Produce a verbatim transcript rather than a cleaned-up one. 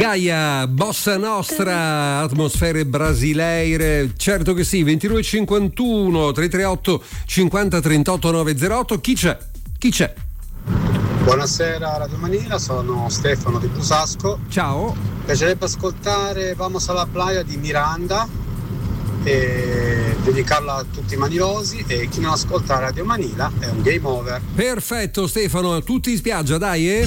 Gaia, Bossa Nostra, atmosfere brasileire, certo che sì. Ventinove e cinquantuno, tre tre otto cinquanta trentotto novecentotto. Chi c'è? Chi c'è? Buonasera Radio Manila, sono Stefano di Busasco. Ciao. Piacerebbe ascoltare Vamos alla playa di Miranda e dedicarla a tutti i manilosi, e chi non ascolta Radio Manila è un game over. Perfetto Stefano, tutti in spiaggia, dai, eh?